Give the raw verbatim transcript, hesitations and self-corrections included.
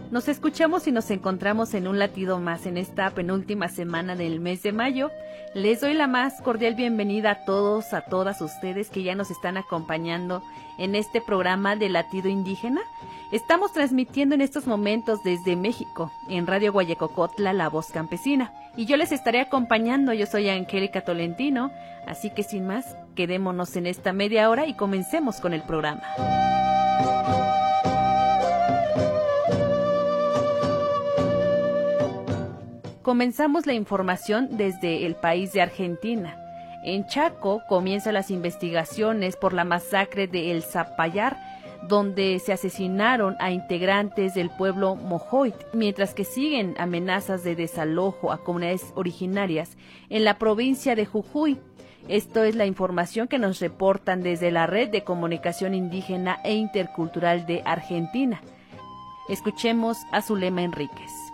Nos escuchamos y nos encontramos en un latido más en esta penúltima semana del mes de mayo. Les doy la más cordial bienvenida a todos, a todas ustedes que ya nos están acompañando en este programa de Latido Indígena. Estamos transmitiendo en estos momentos desde México, en Radio Guayacocotla, La Voz Campesina. Y yo les estaré acompañando, yo soy Angélica Tolentino, así que sin más, quedémonos en esta media hora y comencemos con el programa. Comenzamos la información desde el país de Argentina. En Chaco comienzan las investigaciones por la masacre de El Zapallar, donde se asesinaron a integrantes del pueblo Mojoit, mientras que siguen amenazas de desalojo a comunidades originarias en la provincia de Jujuy. Esto es la información que nos reportan desde la Red de Comunicación Indígena e Intercultural de Argentina. Escuchemos a Zulema Enríquez.